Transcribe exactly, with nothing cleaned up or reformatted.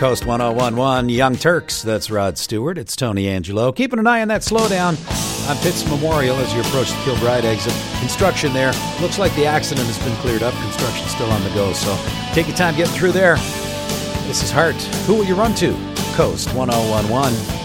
Coast one oh one one, Young Turks. That's Rod Stewart. It's Tony Angelo. Keeping an eye on that slowdown on Pitts Memorial as you approach the Kilbride exit. Construction there. Looks like the accident has been cleared up. Construction's still on the go, so take your time getting through there. This is Hart. Who will you run to? Coast one oh one one.